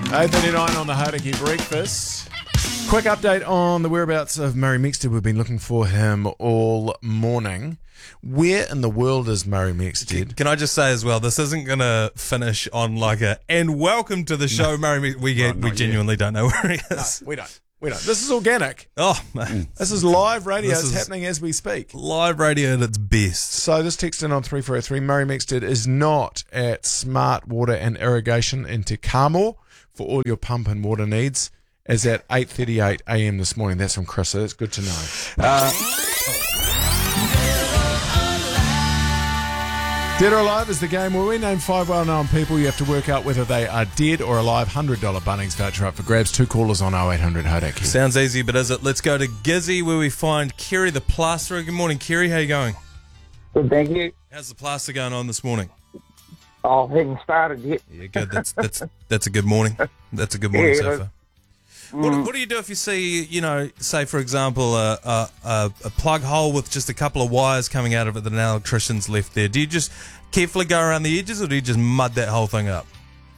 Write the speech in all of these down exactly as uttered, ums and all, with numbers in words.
eight thirty-nine on the Hauraki Breakfast. Quick update on the whereabouts of Murray Mexted. We've been looking for him all morning. Where in the world is Murray Mexted? Can I just say as well, this isn't going to finish on like a, and welcome to the show, no. Murray Mexted. We, get, we genuinely yet. don't know where he is. No, we don't. We don't. This is organic. Oh, man. This is live radio. This it's is happening as we speak. Live radio at its best. So this text in on three four oh three, Murray Mexted is not at Smart Water and Irrigation in Te Kamo for all your pump and water needs, as at eight thirty-eight a.m. this morning. That's from Chris. It's good to know. Uh, Dead or Alive is the game where we name five well-known people. You have to work out whether they are dead or alive. one hundred dollars Bunnings voucher up for grabs. Two callers on oh eight hundred Hauraki. Sounds easy, but is it? Let's go to Gizzy, where we find Kerry the plasterer. Good morning, Kerry. How you going? Good, thank you. How's the plaster going on this morning? Oh, haven't started yet. Yeah, good. That's that's that's a good morning. That's a good morning Yeah, so far. What, what do you do if you see, you know, say for example, a, a, a, a plug hole with just a couple of wires coming out of it that an electrician's left there? Do you just carefully go around the edges, or do you just mud that whole thing up?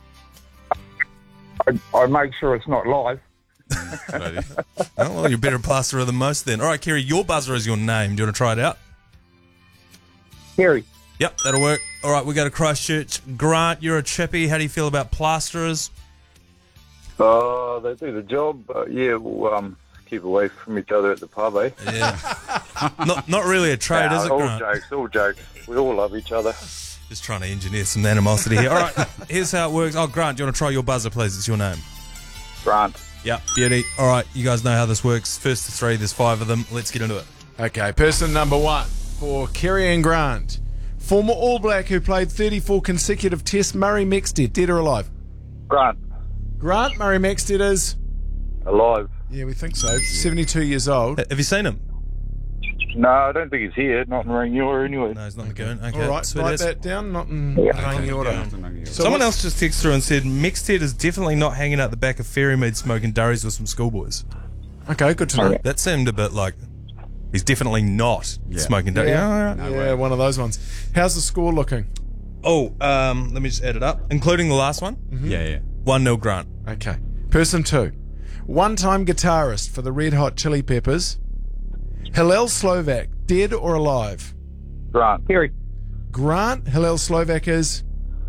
I, I make sure it's not live. Oh, well, you're a better plasterer than most then. All right, Kerry, your buzzer is your name. Do you want to try it out? Kerry. Yep, that'll work. All right, we go to Christchurch. Grant, you're a chippy. How do you feel about plasterers? Oh, they do the job. Uh, yeah, we'll um, keep away from each other at the pub, eh? Yeah. not not really a trade, nah, is it, all Grant? All jokes, all jokes. We all love each other. Just trying to engineer some animosity here. All right, here's how it works. Oh, Grant, do you want to try your buzzer, please? It's your name. Grant. Yep, beauty. All right, you guys know how this works. First to three, there's five of them. Let's get into it. Okay, person number one for Kerry and Grant. Former All Black who played thirty-four consecutive tests, Murray Mexted, dead or alive? Grant. Grant, Murray Mexted is? Alive. Yeah, we think so. seventy-two years old. Have you seen him? No, I don't think he's here. Not in Rangiora anyway. No, he's not in the goon. Okay. All right, so write that down. Not in Yeah. Rangiora. So Someone what's- else just texted through and said Mexted is definitely not hanging out the back of Ferrymead smoking durries with some schoolboys. Okay, good to know. That seemed a bit like he's definitely not Yeah. smoking durries. Yeah, Yeah, all right. No yeah way. one of those ones. How's the score looking? Oh, um, let me just add it up, including the last one. Yeah, yeah. one nil Grant. Okay. Person two. One-time guitarist for the Red Hot Chili Peppers, Hillel Slovak, dead or alive? Grant. Kerry. Grant, Hillel Slovak is?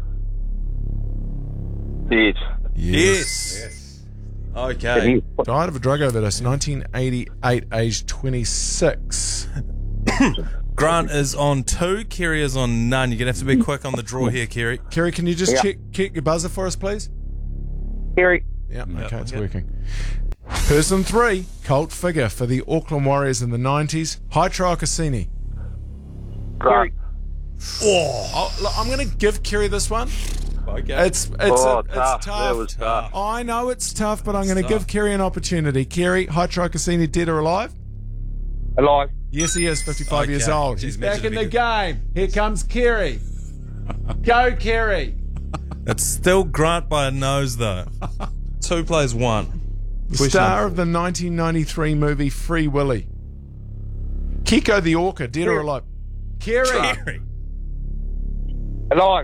Dead. Yes. Okay. Died of a drug overdose, nineteen eighty-eight, aged twenty-six. Grant is on two. Kerry is on none. You're going to have to be quick on the draw here, Kerry. Kerry, can you just Yeah. check, check your buzzer for us, please? Kerry. Yeah, okay, it's okay. working. Person three, cult figure for the Auckland Warriors in the nineties, Hytrial Cassini. Grant. Oh, look, I'm going to give Kerry this one. Okay. It's it's, Oh, a, it's tough. tough. That was tough. I know it's tough, but I'm going to It's give tough. Kerry an opportunity. Kerry, Hytrial Cassini, dead or alive? Alive. Yes, he is, fifty-five Okay. years old. Jeez, He's imagine back in if the he game. Here comes Kerry. Go, Kerry. It's still Grant by a nose, though. Two plays one. The star of the nineteen ninety-three movie Free Willy. Kiko the Orca, dead or alive? Kerry. Kerry. Alive.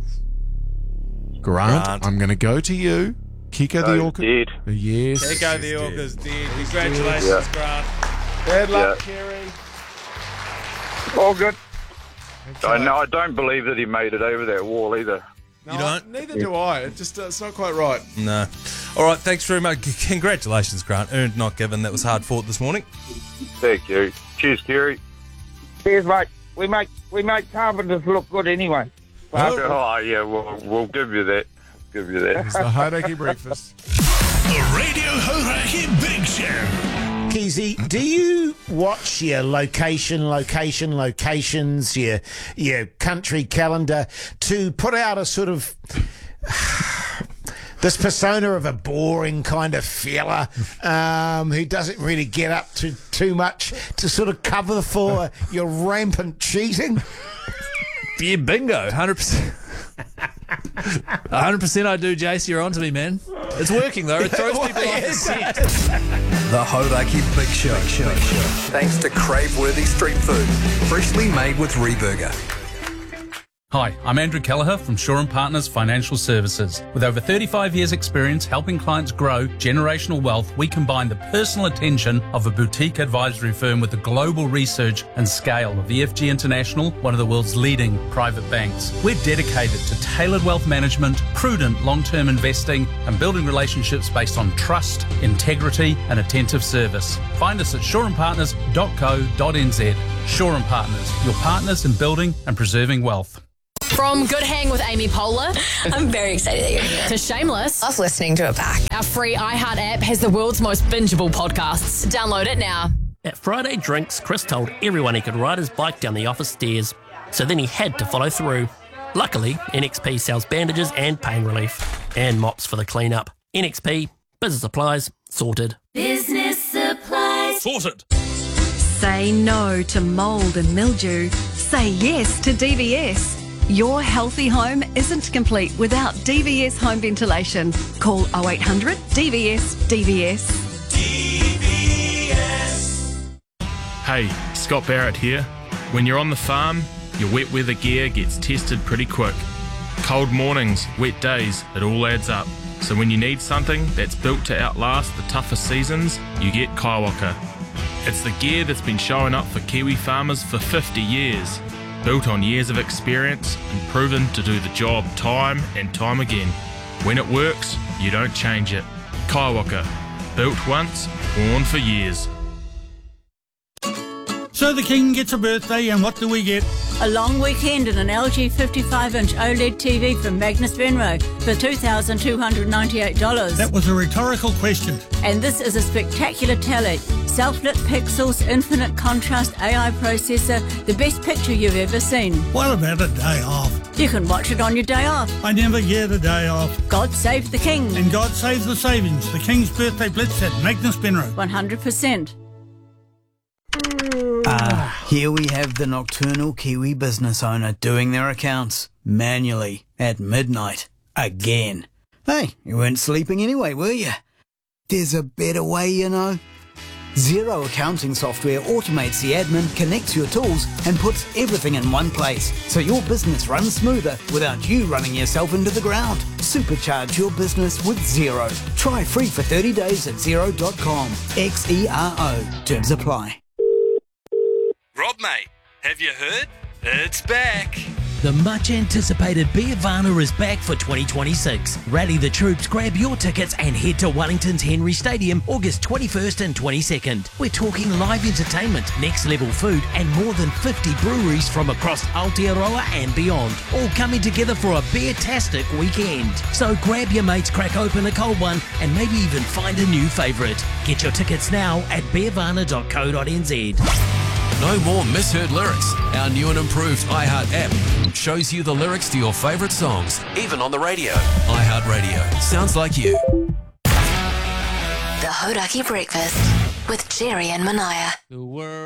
Grant, Grant. I'm going to go to you. Kiko the No, Orca. dead. Yes. Kiko the Orca's dead. Congratulations, Yeah. Grant. Bad luck, Yeah. Kerry. All good. I, no, I don't believe that he made it over that wall either. No, You don't? Neither do I. It just uh, it's not quite right. No. All right, thanks very much. C- Congratulations, Grant. Earned, not given. That was hard fought this morning. Thank you. Cheers, Kerry. Cheers, mate. We make we make carpenters look good anyway. Oh. Oh, yeah, we'll, we'll give you that. Give you that. It's the Hauraki Breakfast. The Radio Hauraki Big Show. Keezy, do you watch your location, location, locations, your your country calendar to put out a sort of this persona of a boring kind of fella um, who doesn't really get up to too much to sort of cover for your rampant cheating? Yeah, bingo. one hundred percent. one hundred percent I do, Jace. You're on to me, man. It's working, though. It throws people off the scent. The Hauraki Big Show. Show. Thanks to crave-worthy street food, freshly made with Reburger. Hi, I'm Andrew Kelleher from Shaw and Partners Financial Services. With over thirty-five years experience helping clients grow generational wealth, we combine the personal attention of a boutique advisory firm with the global research and scale of E F G International, one of the world's leading private banks. We're dedicated to tailored wealth management, prudent long-term investing, and building relationships based on trust, integrity, and attentive service. Find us at shaw and partners dot co dot n z. Shaw and Partners, your partners in building and preserving wealth. From Good Hang with Amy Poehler. I'm very excited that you're here. To Shameless. Love listening to it back. Our free iHeart app has the world's most bingeable podcasts. Download it now. At Friday Drinks, Chris told everyone he could ride his bike down the office stairs, so then he had to follow through. Luckily, N X P sells bandages and pain relief, and mops for the clean-up. N X P, business supplies, sorted. Business supplies. Sorted. Say no to mould and mildew. Say yes to D V S. Your healthy home isn't complete without D V S home ventilation. Call oh eight hundred D V S D V S. D V S. Hey, Scott Barrett here. When you're on the farm, your wet weather gear gets tested pretty quick. Cold mornings, wet days, it all adds up. So when you need something that's built to outlast the toughest seasons, you get Kaiwaka. It's the gear that's been showing up for Kiwi farmers for fifty years. Built on years of experience and proven to do the job time and time again. When it works, you don't change it. Kaiwaka. Built once, worn for years. So the King gets a birthday, and what do we get? A long weekend and an L G fifty-five inch OLED T V from Magnus Benro for two thousand two hundred ninety-eight dollars. That was a rhetorical question. And this is a spectacular telly. Self-lit pixels, infinite contrast, A I processor, the best picture you've ever seen. What about a day off? You can watch it on your day off. I never get a day off. God save the King. And God save the savings. The King's birthday blitz at Magnus Benro. one hundred percent. Ah, here we have the nocturnal Kiwi business owner doing their accounts manually at midnight again. Hey, you weren't sleeping anyway, were you? There's a better way, you know. Xero accounting software automates the admin, connects your tools, and puts everything in one place, so your business runs smoother without you running yourself into the ground. Supercharge your business with Xero. Try free for thirty days at xero dot com. X E R O. Terms apply. Rob, mate, have you heard? It's back. The much-anticipated Beervana is back for twenty twenty-six. Rally the troops, grab your tickets and head to Wellington's Henry Stadium August twenty-first and twenty-second. We're talking live entertainment, next-level food and more than fifty breweries from across Aotearoa and beyond, all coming together for a beer-tastic weekend. So grab your mates, crack open a cold one and maybe even find a new favourite. Get your tickets now at beervana dot co dot n z. No more misheard lyrics. Our new and improved iHeart app shows you the lyrics to your favourite songs, even on the radio. iHeart Radio. Sounds like you. The Hodaki Breakfast with Jerry and Manaya. The world.